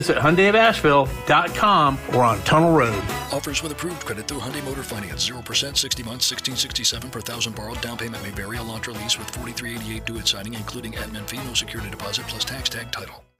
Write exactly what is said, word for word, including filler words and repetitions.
at Hyundai of Asheville dot com or on Tunnel Road. Offers with approved credit through Hyundai Motor Finance. zero percent, sixty months, sixteen sixty-seven per thousand borrowed. Down payment may vary. Elantra lease with forty-three eighty-eight due at signing, including admin fee, no security deposit, plus tax tag title.